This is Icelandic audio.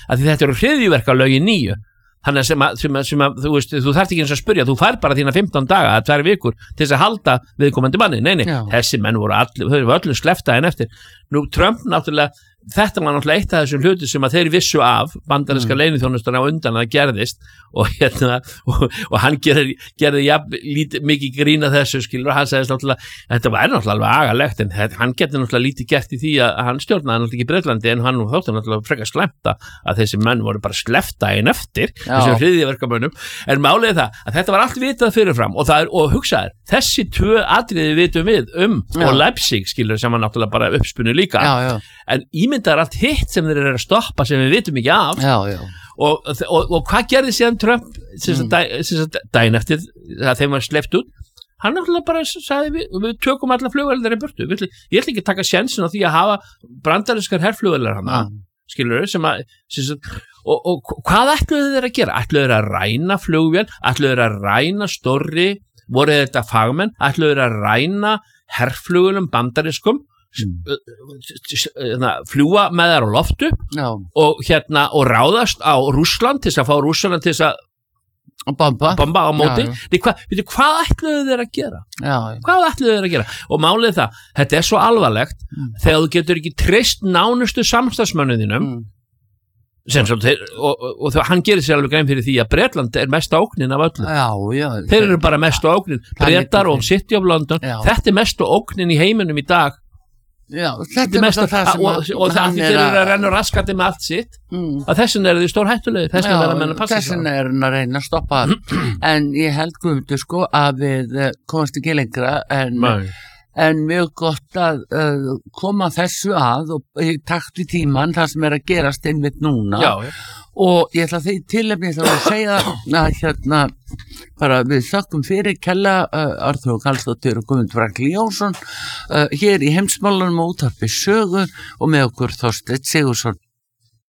að því þetta eru hryðjuverkalögin 9 þannig sem að þú veist, þú þarft ekki eins að spyrja, þú fær bara þína 15 daga að 2 vikur til þess að halda viðkomandi manni, nei, þessi menn voru öllum sleppt daginn eftir. Nú Trump náttúrulega, þetta var náttúrulega eitt af þessum hluti sem að þeir vissu af bandaríska leyniþjónustuna á undan að gerðist og og hann gerði mikið grín að þessu skilur og hann sagðist náttúrulega, þetta var náttúrulega alveg agalegt en hann getur náttúrulega lítið gert í því að hann stjórnaði náttúrulega ekki Bretlandi en hann þótti náttúrulega frekar slæmt að þessi menn voru bara sleppt daginn eftir þessum hryðjuverkamönnum en málið það að þetta var allt vitað fyrirfram og hugsaðir, þessi 2 atriði vitum við og Leipzig skilur sem var náttúrulega bara uppspunni líka en ímyndaðar allt hitt sem þeir eru að stoppa sem við vitum ekki af og hvað gerði síðan Trump daginn eftir að þeim var sleppt út hann náttúrulega bara sagði við tökum alla flugvélar í burtu ég ætla ekki að taka sjensin á því að hafa brandarískar herflugvélar hann skilur og hvað ætluðu þeir að gera? Ætluðu þeir að ræna flugvél? Ætluðu þeir að ræna stórri? Voru þetta fagmenn? Ætluðu þeir að ræna herflugvélum bandarískum? Fljúa með þær á loftu og ráðast á Rússland til þess að fá Rússland til þess að bomba á móti hvað ætluðu þeir að gera og málið það, þetta er svo alvarlegt þegar þú getur ekki treyst nánustu samstarfsmönnum þínum og hann gerir sér alveg grein fyrir því að Bretland er mesta ógnin af öllu þeir eru bara mesta ógnin Bretar og City of London þetta er mesta ógnin í heiminum í dag þetta er mesta það sem og það þeir eru að renna raskandi með allt sitt að þessin eru því stór hættulegir þessin er að reyna að stoppa en ég held Guðmundur sko að við komast ekki lengra en mjög gott að koma þessu að og í takt við tíman það sem er að gerast einmitt núna og ég ætla því tilefni þá að segja að bara við þökkum fyrir Kella Arþór Karlsdóttir og Guðmundur Franklín Jónsson hér í Heimsmálunum og útvarpi Sögu og með okkur Þorsteinn Sigurðsson